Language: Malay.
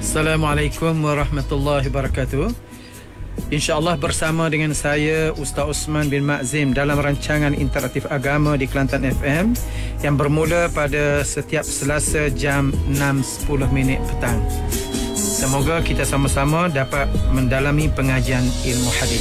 Assalamualaikum warahmatullahi wabarakatuh. InsyaAllah bersama dengan saya Ustaz Osman bin Makzim dalam rancangan interaktif agama di Kelantan FM yang bermula pada setiap Selasa jam 6.10 petang. Semoga kita sama-sama dapat mendalami pengajian ilmu hadis.